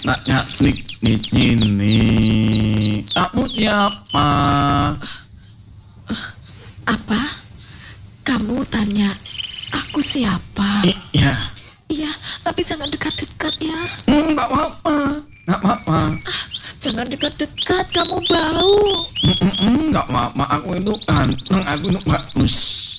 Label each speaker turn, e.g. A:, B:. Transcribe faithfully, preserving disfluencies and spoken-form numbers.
A: Nanya nik nik ini. Kamu siapa?
B: Apa? Kamu tanya aku siapa?
A: Iya.
B: Iya, tapi jangan dekat-dekat ya.
A: Enggak apa-apa. Enggak apa-apa.
B: Ah, jangan dekat-dekat, kamu bau.
A: Enggak apa-apa. Aku itu ganteng, aku itu bagus.